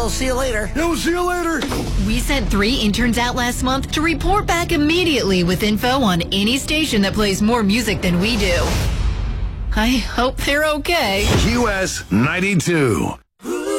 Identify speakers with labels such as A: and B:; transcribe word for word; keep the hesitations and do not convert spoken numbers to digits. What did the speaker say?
A: we'll see you later.
B: Yeah, we'll see you later.
C: We sent three interns out last month to report back immediately with info on any station that plays more music than we do. I hope they're okay.
D: Q S ninety-two.